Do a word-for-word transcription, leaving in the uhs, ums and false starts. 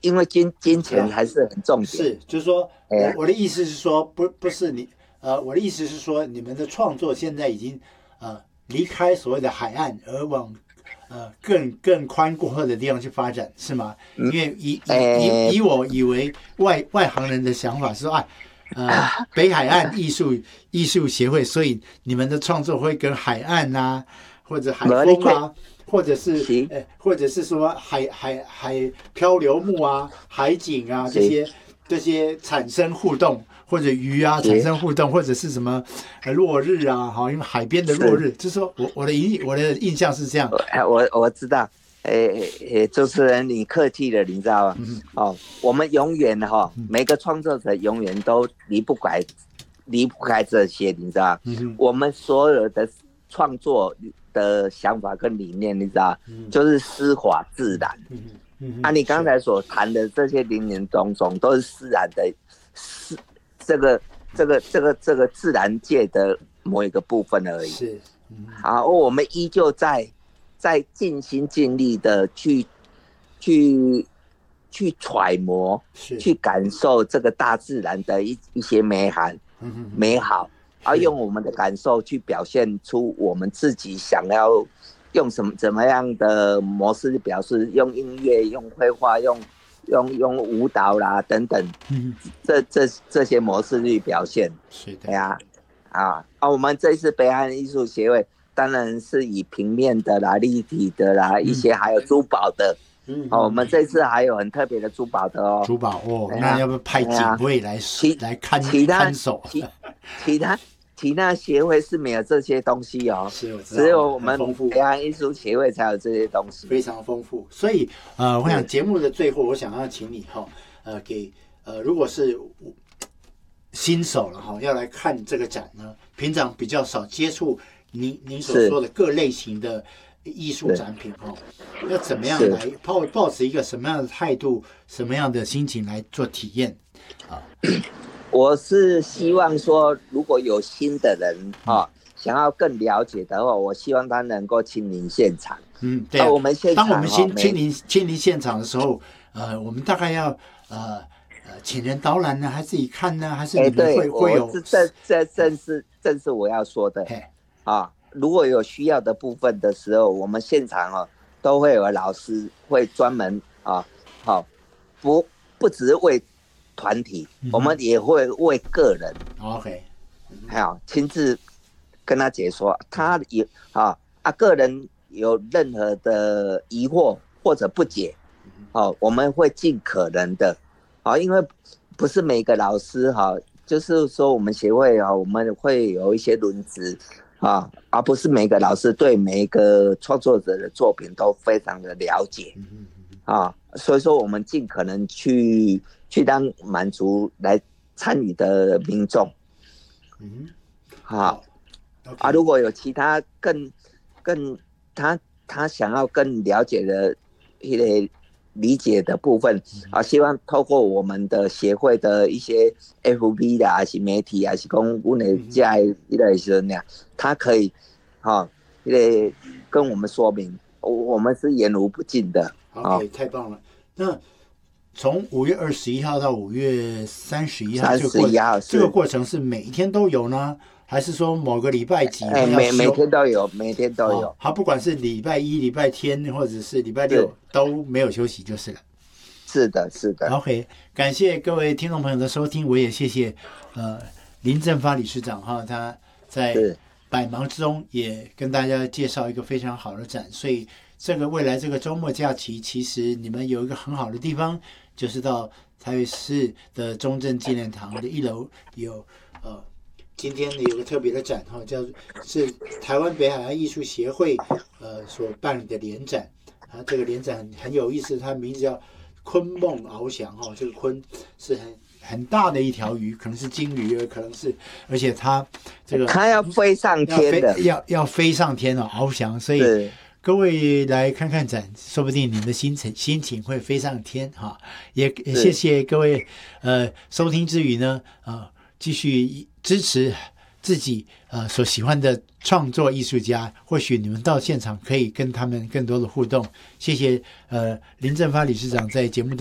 因为金金钱还是很重点。 是，就是说，我我的意思是说，不不是你，呃，我的意思是说，你们的创作现在已经呃离开所谓的海岸，而往呃更更宽阔的地方去发展，是吗？因为以以以以我以为外外行人的想法是说，啊，呃，北海岸艺术艺术协会，所以你们的创作会跟海岸啊，或者海风啊。或者是呃，或者是说海海海漂流木啊、海景啊这些这些产生互动，或者鱼啊产生互动，或者是什么呃落日啊，好，因为海边的落日，就是说我我的印我的印象是这样。 我我知道，诶诶，主持人你客气了，你知道吗？嗯、哦，我们永远哈、哦，每个创作者永远都离不开离不开这些，你知道？嗯、我们所有的创作的想法跟理念，你知道，嗯、就是丝滑自然。嗯嗯、啊，你刚才所谈的这些林林总总，都是自然的，是这个这个这个这个自然界的某一个部分而已。 是，嗯、 好，我们依旧在在尽心尽力的去去去揣摩，去感受这个大自然的一一些美好，嗯、美好。而用我们的感受去表现出我们自己想要用什么怎么样的模式去表示，用音乐、用绘画、用用用舞蹈啦等等，嗯、这这这些模式去表现。 是的， 对呀，啊啊，我们这次北岸艺术协会当然是以平面的啦、立体的啦，嗯、一些还有珠宝的。嗯，哦，我们这次还有很特别的珠宝的哦。 珠宝哦，那要不要派警卫来来看其他看守？ 其其他。其他协会是没有这些东西哦， 是我知道， 只有我们北岸艺术协会才有这些东西， 非常丰富。所以呃，我想节目的最后，我想要请你哈，呃，给呃，如果是新手了哈，要来看这个展呢，平常比较少接触您您所说的各类型的艺术展品哈，要怎么样来抱抱持一个什么样的态度、什么样的心情来做体验啊？ 我是希望说，如果有新的人啊、嗯，想要更了解的话，我希望他能够亲临现场。 嗯，对、啊。 我们现场， 当我们亲亲临亲临现场的时候，呃，我们大概要呃呃请人导览呢，还是自己看呢，还是你们会、欸、会有？ 这这正是正是我要说的。啊，如果有需要的部分的时候，我们现场哦都会有老师会专门啊，好、啊，不不只是为团体，嗯、我们也会为个人 ，OK， 还有亲自跟他解说，他有啊啊个人有任何的疑惑或者不解，哦、啊，我们会尽可能的，啊，因为不是每个老师哈、啊，就是说我们协会啊，我们会有一些轮值啊，而不是每个老师对每一个创作者的作品都非常的了解，啊，所以说我们尽可能去。去让满足来参与的民众，嗯，好，啊，如果有其他更更他他想要更了解的一些理解的部分，啊，希望透过我们的协会的一些 F B 啦，还是媒体，还是讲我们在一类是那样，他可以，哈，一类跟我们说明，我我们是言无不尽的。 OK， 太棒了，那。从五月二十一号到五月三十一号，这个过程，这个过程是每一天都有呢，还是说某个礼拜几天要休？每每天都有，每天都有。 好、哦，不管是礼拜一、礼拜天，或者是礼拜六，都没有休息就是了。 是的，是的。 OK， 感谢各位听众朋友的收听，我也谢谢呃林正发理事长哈，他在百忙之中也跟大家介绍一个非常好的展，所以这个未来这个周末假期，其实你们有一个很好的地方。就是到台北市的中正纪念堂的一楼有呃，今天呢有个特别的展哈，叫是台湾北海岸艺术协会呃所办理的联展啊，这个联展很很有意思，它名字叫鲲梦翱翔哈，这个鲲是很很大的一条鱼，可能是金鱼，可能是，而且它这个它要飞上天的， 要要飞上天哦，翱翔，所以。各位来看看展，说不定你们的心情心情会飞上天哈！也谢谢各位呃收听之余呢，呃继续支持自己呃所喜欢的创作艺术家，或许你们到现场可以跟他们更多的互动。谢谢呃林正发理事长在节目当中。